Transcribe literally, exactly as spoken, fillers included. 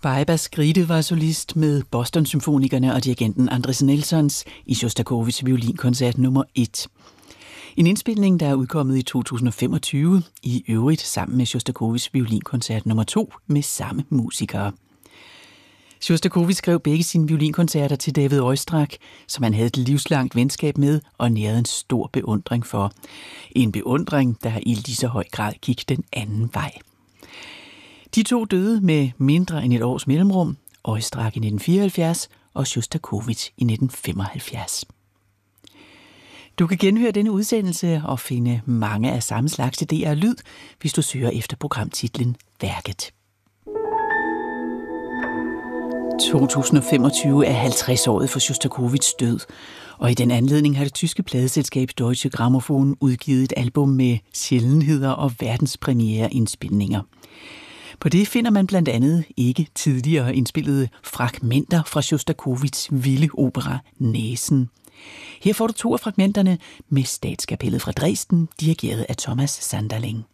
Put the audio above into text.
Weibers Gride var solist med Boston-symfonikerne og dirigenten Andris Nelsons i Sjostakovitjs violinkoncert nummer et. En indspilning, der er udkommet i to tusind og femogtyve, i øvrigt sammen med Sjostakovitjs violinkoncert nummer to med samme musikere. Sjostakovitj skrev begge sine violinkoncerter til David Oistrakh, som han havde et livslangt venskab med og nærede en stor beundring for. En beundring, der i lige så høj grad gik den anden vej. De to døde med mindre end et års mellemrum, Oistrakh i nitten fireoghalvfjerds og Sjostakovitj i nitten femoghalvfjerds. Du kan genhøre denne udsendelse og finde mange af samme slags idéer og lyd, hvis du søger efter programtitlen Værket. to tusind og femogtyve er halvtreds-året for Sjostakovitjs død, og i den anledning har det tyske pladeselskab Deutsche Grammophon udgivet et album med sjældenheder og verdenspremiere indspilninger. På det finder man blandt andet ikke tidligere indspillede fragmenter fra Sjostakovitjs vilde opera Næsen. Her får du to af fragmenterne med Statskapellet fra Dresden, dirigeret af Thomas Sanderling.